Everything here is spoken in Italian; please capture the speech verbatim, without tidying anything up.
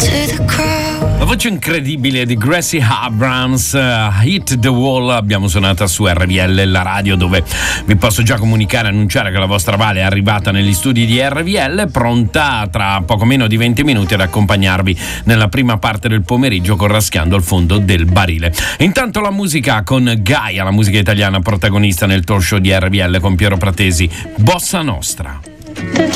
La voce incredibile di Gracie Abrams, uh, Hit the Wall, abbiamo suonata su R V L, la radio dove vi posso già comunicare, annunciare che la vostra Vale è arrivata negli studi di R V L, pronta tra poco meno di venti minuti ad accompagnarvi nella prima parte del pomeriggio con Raschiando il fondo del barile. Intanto la musica con Gaia, la musica italiana protagonista nel talk show di R V L con Piero Pratesi, Bossa Nostra.